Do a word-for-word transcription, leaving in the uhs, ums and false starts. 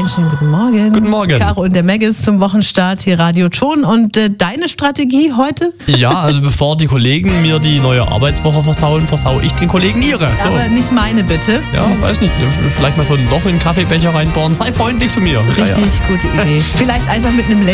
Einen schönen guten Morgen. Guten Morgen. Caro und der Meg ist zum Wochenstart hier Radio Ton. Und äh, deine Strategie heute? Ja, also bevor die Kollegen mir die neue Arbeitswoche versauen, versau ich den Kollegen ihre. So. Aber nicht meine, bitte. Ja, weiß nicht. Vielleicht mal so ein Loch in den Kaffeebecher reinbauen. Sei freundlich zu mir. Richtig ja, ja. gute Idee. Vielleicht einfach mit einem Lächeln